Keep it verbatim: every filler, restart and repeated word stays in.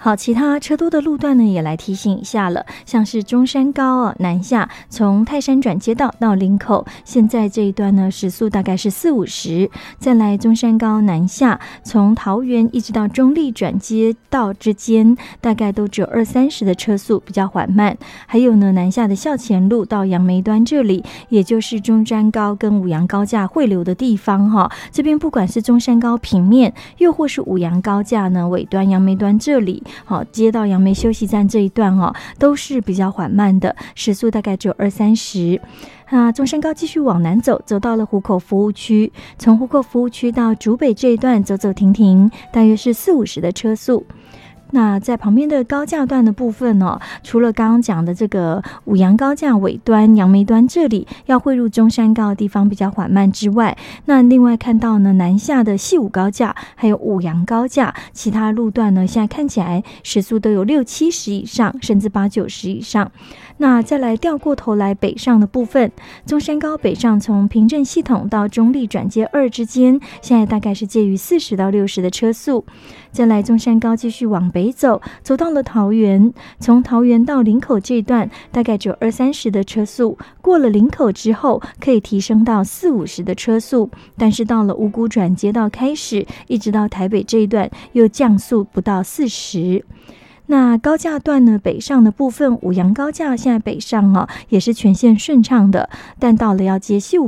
好，其他车多的路段呢，也来提醒一下了，像是中山高啊南下，从泰山转接道到林口，现在这一段呢时速大概是四五十。再来中山高南下，从桃园一直到中立转接道之间，大概都只有二三十的车速，比较缓慢。还有呢，南下的校前路到杨梅端这里，也就是中山高跟五杨高架汇流的地方哈，这边不管是中山高平面，又或是五杨高架呢尾端杨梅端这里。好，接到杨梅休息站这一段哦，都是比较缓慢的，时速大概只有二三十。那中山高继续往南走，走到了湖口服务区，从湖口服务区到竹北这一段走走停停，大约是四五十的车速。那在旁边的高架段的部分哦，除了刚刚讲的这个五杨高架尾端杨梅端这里要汇入中山高的地方比较缓慢之外，那另外看到呢南下的细五高架还有五杨高架，其他路段呢现在看起来时速都有六七十以上，甚至八九十以上。那再来调过头来北上的部分，中山高北上从平镇系统到中立转接二之间，现在大概是介于四十到六十的车速。再来中山高继续往北走，走到了桃园，从桃园到林口这一段大概只有二三十的车速，过了林口之后可以提升到四五十的车速，但是到了五股转接道开始，一直到台北这一段又降速不到四十。那高架段呢，北上的部分五杨高架现在北上啊也是全线顺畅的，但到了要接西武